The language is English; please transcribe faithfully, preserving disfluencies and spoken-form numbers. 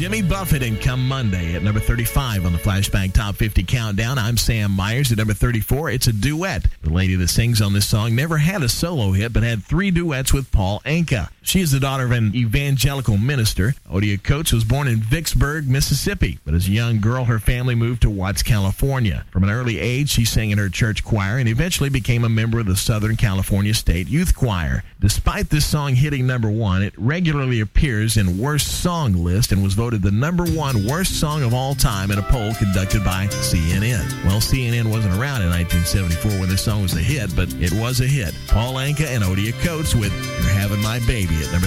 Jimmy Buffett and Come Monday at number thirty-five on the Flashback Top fifty Countdown. I'm Sam Myers at number thirty-four. It's a duet. The lady that sings on this song never had a solo hit, but had three duets with Paul Anka. She is the daughter of an evangelical minister. Odia Coates was born in Vicksburg, Mississippi, but as a young girl, her family moved to Watts, California. From an early age, she sang in her church choir and eventually became a member of the Southern California State Youth Choir. Despite this song hitting number one, it regularly appears in Worst Song list and was voted the number one worst song of all time in a poll conducted by C N N. Well, C N N wasn't around in nineteen seventy-four when this song was a hit, but it was a hit. Paul Anka and Odia Coates with You're Having My Baby at number